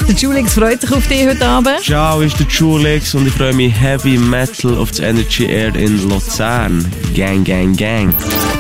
Der Julix freut sich auf dich heute Abend. Ciao, ist der Julix und ich freue mich Heavy Metal auf das Energy Air in Luzern. Gang, gang, gang.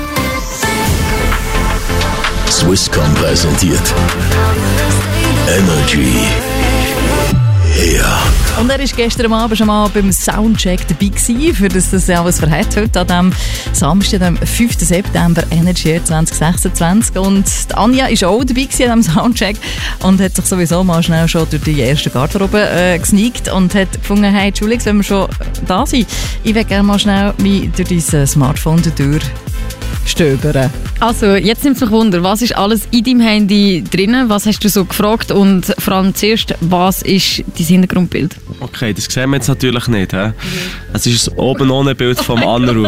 Swisscom präsentiert Energy Air. Und er war gestern Abend schon mal beim Soundcheck dabei gewesen, für das alles verhält heute an diesem Samstag, dem 5. September, Energy Air 2026. Und die Anja war auch dabei gewesen an diesem Soundcheck und hat sich sowieso mal schnell schon durch die erste Garderobe gesneakt und hat gefunden, hey, Julix, wenn wir schon da sind, ich will gerne mal schnell mich durch dein Smartphone stöbern. Also, jetzt nimmt es mich Wunder, was ist alles in deinem Handy drin? Was hast du so gefragt? Und vor allem zuerst, was ist dein Hintergrundbild? Okay, das sehen wir jetzt natürlich nicht. Es ist oben ohne Bild vom Anru.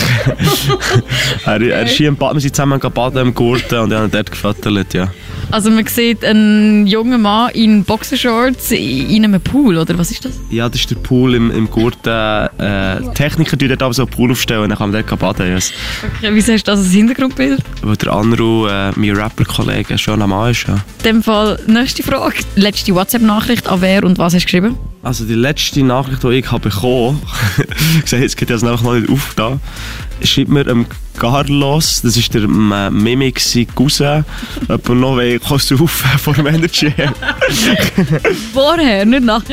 Er ist hier im Bad, wir sind zusammen baden im Gurten und er hat dort gefotografiert, ja. Also man sieht einen jungen Mann in Boxershorts in einem Pool, oder was ist das? Ja, das ist der Pool im Gurten. Techniker tun dort aber so einen Pool aufstellen und dann kann man dort baden. Yes. Okay, wieso hast du das als Hintergrundbild? Weil der Anru, mein Rapper-Kollege, schon am Mann ist. Ja. In dem Fall, nächste Frage. Letzte WhatsApp-Nachricht an wer und was hast du geschrieben? Also die letzte Nachricht, die ich habe bekommen habe, jetzt geht das einfach noch nicht auf da, schreibt mir Carlos, das ist der Mimix Cousin, ob er noch rauf vor dem Energy. Vorher, nicht nachher.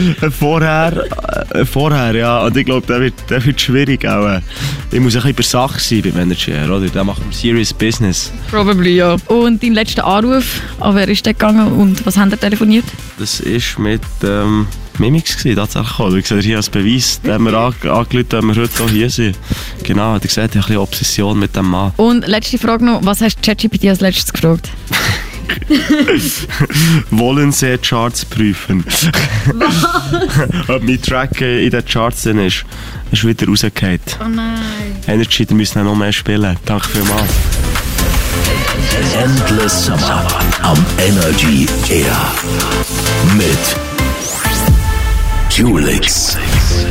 Vorher, ja. Und ich glaube, der wird schwierig auch. Ich muss ein bisschen bei Sache sein beim Energy, oder? Der macht Serious Business. Probably, ja. Und dein letzter Anruf, an wer ist der gegangen und was haben ihr telefoniert? Das war mit Mimix tatsächlich. Wie gesagt, hier als Beweis, den haben wir angerufen, dass wir heute hier sind. Genau, hat gesagt, ich habe ein bisschen Obsession mit dem Mann. Und letzte Frage noch, was hast du ChatGPT als letztes gefragt? Wollen Sie Charts prüfen? Ob mein Track in den Charts drin ist. Ist wieder rausgefallen. Oh nein. Energy, die müssen noch mehr spielen. Danke vielmals. Endless Summer am Energy Air mit Julix.